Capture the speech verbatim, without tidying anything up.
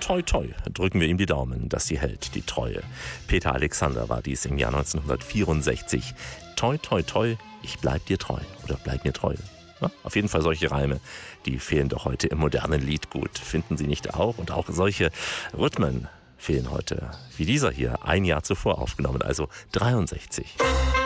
toi toi, drücken wir ihm die Daumen, dass sie hält, die Treue. Peter Alexander war dies im Jahr neunzehnhundertvierundsechzig. Toi toi toi, ich bleib dir treu oder bleib mir treu. Ja, auf jeden Fall solche Reime, die fehlen doch heute im modernen Liedgut. Finden Sie nicht auch? Und auch solche Rhythmen fehlen heute, wie dieser hier, ein Jahr zuvor aufgenommen, also dreiundsechzig.